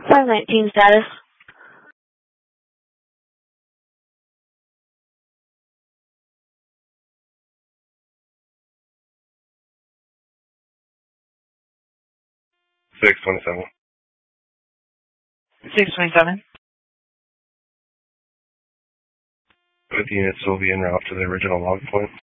519 status. Six 27. 627. Both units will be en route to the original log point.